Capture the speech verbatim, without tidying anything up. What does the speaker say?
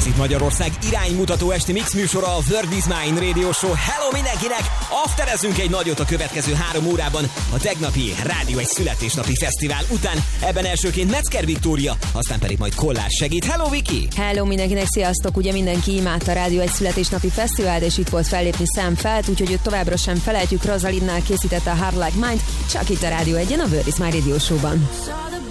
Ez itt Magyarország iránymutató esti mix műsora, a World is Mine Radio Show. Hello mindenkinek! Afterezünk egy nagyot a következő három órában a tegnapi Rádió egy születésnapi fesztivál után. Ebben elsőként Metzger Viktória, aztán pedig majd Kollás segít. Hello Viki! Hello mindenkinek, sziasztok! Ugye mindenki imádta a Rádió egy születésnapi fesztivált, és itt volt fellépni Sam Feldt, úgyhogy őt továbbra sem felejtjük. Rosalinnál készítette a Hard Like Mine, csak itt a Rádió egyen, a World is Mine Radio Show-ban.